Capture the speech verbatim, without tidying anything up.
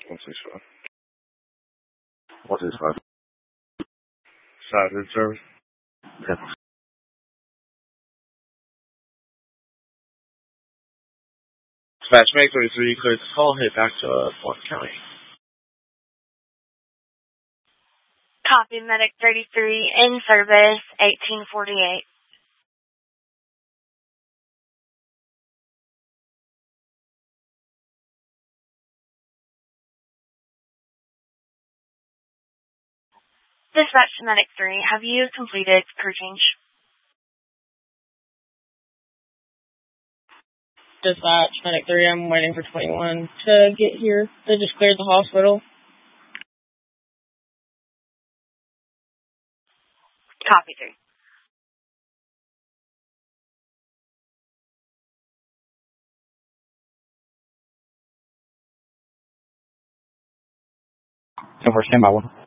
one six five. one six five. Saturday service. Okay. Dispatch Meg thirty-three, clear this call, head back to uh, Blunt County. Copy, Medic thirty-three, in service, eighteen forty-eight. Dispatch to Medic three, have you completed crew change? Dispatch, Medic three, I'm waiting for twenty-one to get here. They just cleared the hospital. Copy, three. So for standby one.